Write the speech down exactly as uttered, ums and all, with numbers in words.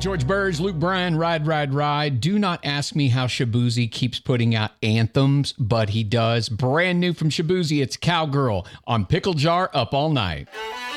George Burge, Luke Bryan, Ride, Ride, Ride. Do not ask me how Shaboozey keeps putting out anthems, but he does. Brand new from Shaboozey, it's Cowgirl on Pickle Jar Up All Night.